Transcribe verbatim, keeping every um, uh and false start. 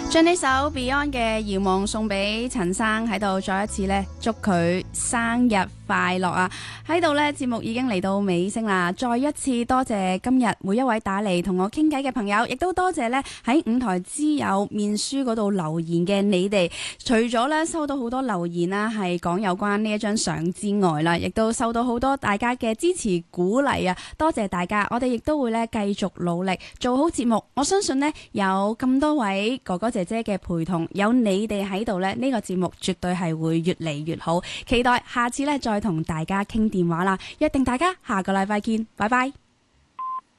將呢首 Beyond 嘅《遙望》送俾陳生，喺度再一次咧祝佢生日快樂啊！喺度咧節目已經嚟到尾聲啦，再一次多謝今日每一位打嚟同我傾偈嘅朋友，亦都多謝咧喺五台之友面書嗰度留言嘅你哋。除咗咧收到好多留言啦，係講有關呢一張相之外啦，亦都收到好多大家嘅支持鼓勵啊！多謝大家，我哋亦都會咧繼續努力做好節目。我相信呢，有咁多位哥哥姐姐嘅陪同，有你哋喺度呢，呢個節目絕對係會越嚟越好。期待下次咧再同大家傾電話啦，約定大家下個禮拜見，拜拜。